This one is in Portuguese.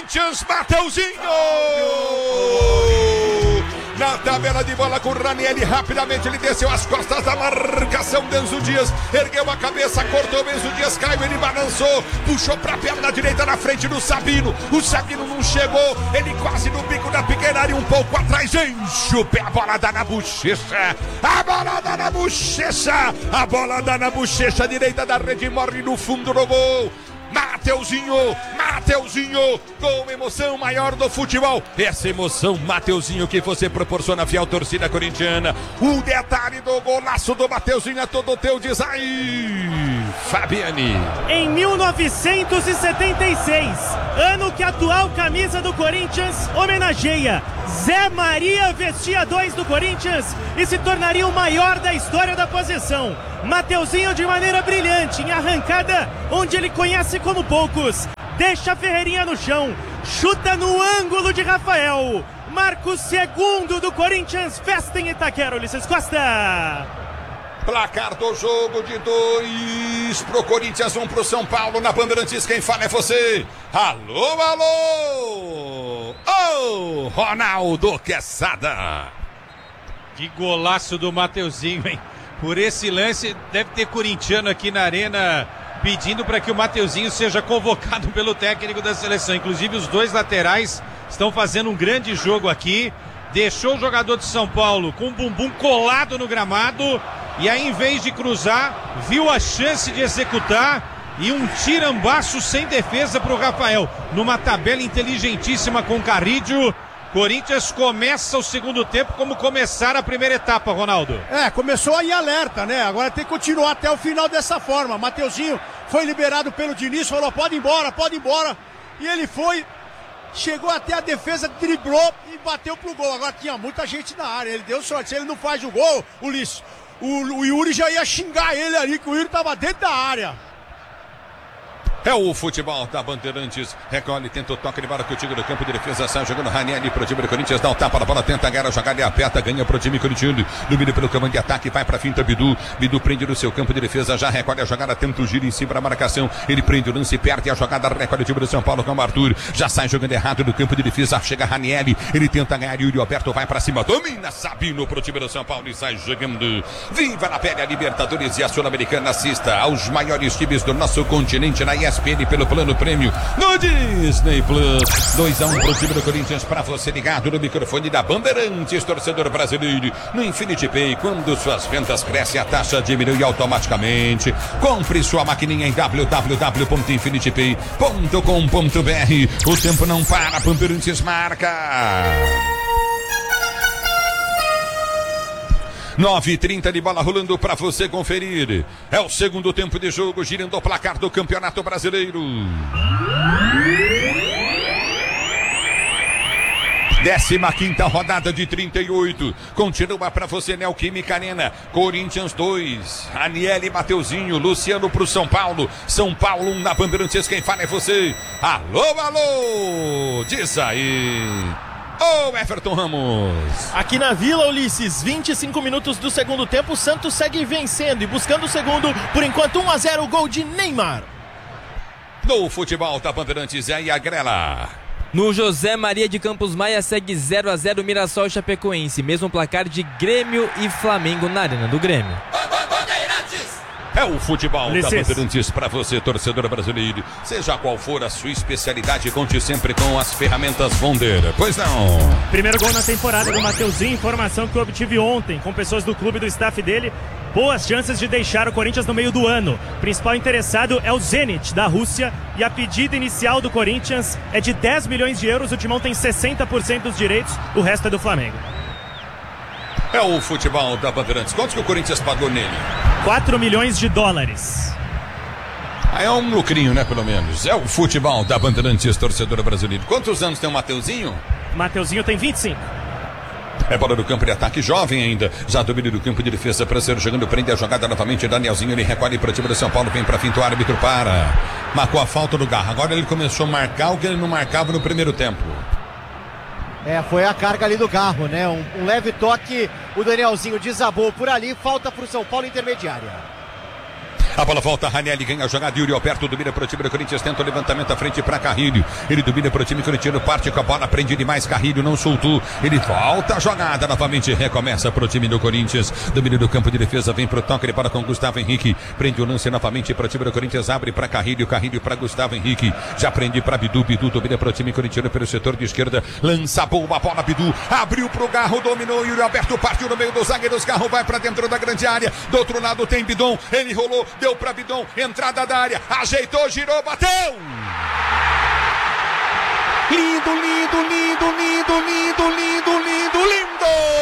Corinthians, Mateuzinho! Na tabela de bola com o Ranieri, rapidamente ele desceu as costas da marcação. Denzo Dias ergueu a cabeça, cortou. Denzo Dias caiu, ele balançou, puxou pra perna direita na frente do Sabino. O Sabino não chegou, ele quase no bico da pequena área, um pouco atrás, enche o pé, a bola dá na bochecha. A bola dá na bochecha, a bola dá na bochecha direita da rede, morre no fundo do gol. Mateuzinho, com emoção maior do futebol. Essa emoção, Mateuzinho, que você proporciona à fiel torcida corintiana. O detalhe do golaço do Mateuzinho é todo teu, diz aí, Fabiane. Em 1976, ano que a atual camisa do Corinthians homenageia, Zé Maria vestia 2 do Corinthians e se tornaria o maior da história da posição. Mateuzinho, de maneira brilhante, em arrancada onde ele conhece como poucos, deixa a Ferreirinha no chão, chuta no ângulo de Rafael, marca o segundo do Corinthians, festa em Itaquera, Ulisses Costa. Placar do jogo de 2 pro Corinthians, 1 pro São Paulo. Na Bandeirantes, quem fala é você. Alô, alô! Ô, Ronaldo Quesada. Que golaço do Mateuzinho, hein? Por esse lance, deve ter corintiano aqui na arena pedindo para que o Mateuzinho seja convocado pelo técnico da seleção. Inclusive, os dois laterais estão fazendo um grande jogo aqui. Deixou o jogador de São Paulo com o bumbum colado no gramado. E aí, em vez de cruzar, viu a chance de executar. E um tirambaço sem defesa para o Rafael. Numa tabela inteligentíssima com Carrídio. Corinthians começa o segundo tempo como começar a primeira etapa, Ronaldo. Começou aí alerta, né? Agora tem que continuar até o final dessa forma. Mateuzinho foi liberado pelo Diniz, falou pode ir embora. E ele foi, chegou até a defesa, driblou e bateu pro gol. Agora tinha muita gente na área, ele deu sorte. Se ele não faz o gol, Ulisses, o Yuri já ia xingar ele ali, que o Yuri tava dentro da área. É o futebol da Bandeirantes. Recolhe, tenta o toque de bola que o time do campo de defesa sai jogando Ranieri pro time do Corinthians. Dá o tapa na bola, tenta a guerra, jogada e aperta, ganha pro time corintiano. Domina pelo comando de ataque, vai pra finta Bidu. Bidu prende no seu campo de defesa, já recolhe a jogada, tenta o giro em cima da marcação. Ele prende o lance, perde a jogada, recolhe o time do São Paulo com o Arthur. Já sai jogando errado do campo de defesa, chega Ranieri. Ele tenta ganhar, Yuri Alberto vai pra cima, domina Sabino pro time do São Paulo e sai jogando. Viva na pele a Libertadores e a Sul-Americana. Assista aos maiores times do nosso continente na ESPN pelo plano prêmio no Disney Plus. 2-1 pro time do Corinthians, pra você ligado no microfone da Bandeirantes, torcedor brasileiro. No Infinity Pay, quando suas vendas crescem, a taxa diminui automaticamente. Compre sua maquininha em www.infinitipay.com.br. O tempo não para, Bandeirantes marca 9h30 de bola rolando para você conferir. É o segundo tempo de jogo, girando o placar do Campeonato Brasileiro. 15ª rodada de 38. Continua para você, Neoquímica Arena. Corinthians 2. Aniele e Mateuzinho. Luciano pro São Paulo. São Paulo 1 na Bandeirantes. Quem fala é você. Alô, alô. Diz aí. Ô, Everton Ramos. Aqui na Vila, Ulisses, 25 minutos do segundo tempo, o Santos segue vencendo e buscando o segundo, por enquanto 1-0, gol de Neymar. No futebol da Bandeirantes, é a Grela. No José Maria de Campos Maia segue 0-0 Mirassol e Chapecoense, mesmo placar de Grêmio e Flamengo na Arena do Grêmio. É o futebol da Bandeirantes para você, torcedor brasileiro. Seja qual for a sua especialidade, conte sempre com as ferramentas Vonder. Pois não. Primeiro gol na temporada do Mateuzinho, informação que eu obtive ontem com pessoas do clube e do staff dele. Boas chances de deixar o Corinthians no meio do ano. O principal interessado é o Zenit, da Rússia, e a pedida inicial do Corinthians é de 10 milhões de euros. O Timão tem 60% dos direitos, o resto é do Flamengo. É o futebol da Bandeirantes. Quanto que o Corinthians pagou nele? 4 milhões de dólares. É um lucrinho, né, pelo menos. É o futebol da Bandeirantes, torcedora brasileira. Quantos anos tem o Mateuzinho? Mateuzinho tem 25. É bola do campo de ataque, jovem ainda. Já domina do campo de defesa para ser jogando, prende a jogada novamente. Danielzinho, ele recolhe para o time do São Paulo, vem para finta, o árbitro para. Marcou a falta do Garra. Agora ele começou a marcar o que ele não marcava no primeiro tempo. Foi a carga ali do Garro, né? Um leve toque, o Danielzinho desabou por ali, falta para o São Paulo intermediária. A bola volta, Ranieri ganha a jogada, Yuri Alberto domina pro time do Corinthians, tenta o levantamento à frente para Carrilho. Ele domina pro time corintiano, parte com a bola, prende demais, Carrilho não soltou. Ele volta a jogada, novamente recomeça pro time do Corinthians. Domínio do campo de defesa, vem pro toque de bola com Gustavo Henrique. Prende o lance novamente pro time do Corinthians, abre para Carrilho, Carrilho para Gustavo Henrique. Já prende para Bidu, Bidu domina pro time corintiano pelo setor de esquerda. Lança boa bola, Bidu abriu pro Garro, dominou, Yuri Alberto partiu no meio dos zagueiros, Garro vai para dentro da grande área. Do outro lado tem Bidon, ele rolou, deu para Bidon, entrada da área, ajeitou, girou, bateu! Lindo, lindo, lindo, lindo, lindo, lindo, lindo, lindo!